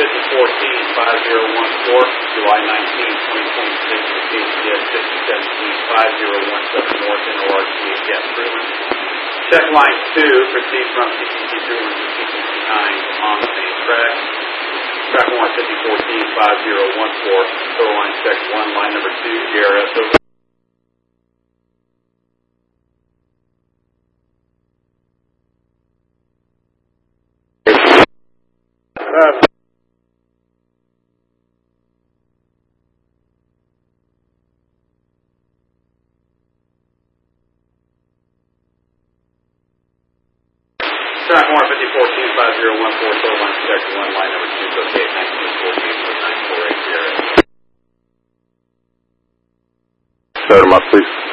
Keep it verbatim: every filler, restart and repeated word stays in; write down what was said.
fifty fourteen five zero one four, July nineteenth, twenty twenty-six, with K C S fifty seventeen five zero one seven North N O R C H F Truman. Check line two proceeds from C C C Truman to C C C nine on the main track. Track one fifty fourteen five zero one four, total line check one, line number two, J R S over. Uh, Track one fifty fourteen five zero one four, total line check one, line number two, okay, nineteen fourteen nine four eight zero. Start them up, please.